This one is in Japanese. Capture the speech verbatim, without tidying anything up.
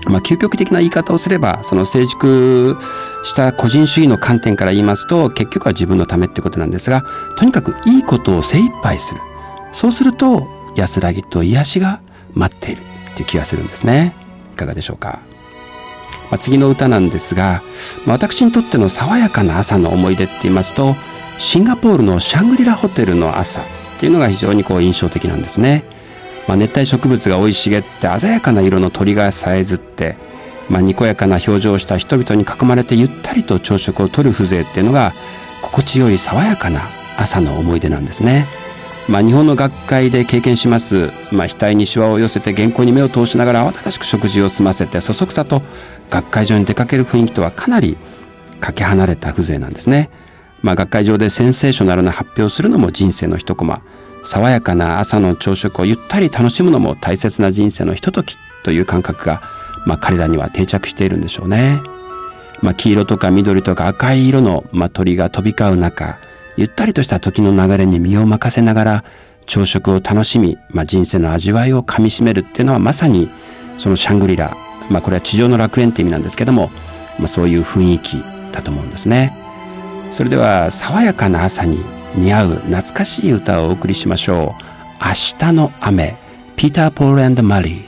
まあ、究極的な言い方をすれば、その成熟した個人主義の観点から言いますと、結局は自分のためってことなんですが、とにかくいいことを精一杯する。そうすると安らぎと癒しが待っているっていう気がするんですね。いかがでしょうか。まあ、次の歌なんですが、まあ、私にとっての爽やかな朝の思い出って言いますと、シンガポールのシャングリラホテルの朝っていうのが非常にこう印象的なんですね。まあ、熱帯植物が生い茂って鮮やかな色の鳥がさえずって、まあ、にこやかな表情をした人々に囲まれてゆったりと朝食をとる風情っていうのが心地よい爽やかな朝の思い出なんですね。まあ、日本の学会で経験します、まあ、額にシワを寄せて原稿に目を通しながら慌ただしく食事を済ませてそそくさと学会場に出かける雰囲気とはかなりかけ離れた風情なんですね。まあ、学会場でセンセーショナルな発表をするのも人生の一コマ、爽やかな朝の朝食をゆったり楽しむのも大切な人生のひとときという感覚が、まあ、彼らには定着しているんでしょうね。まあ、黄色とか緑とか赤い色の、まあ、鳥が飛び交う中、ゆったりとした時の流れに身を任せながら朝食を楽しみ、まあ、人生の味わいをかみしめるっていうのはまさにそのシャングリラ、まあ、これは地上の楽園って意味なんですけども、まあ、そういう雰囲気だと思うんですね。それでは爽やかな朝に似合う懐かしい歌をお送りしましょう。明日の雨、ピーター・ポール&マリー。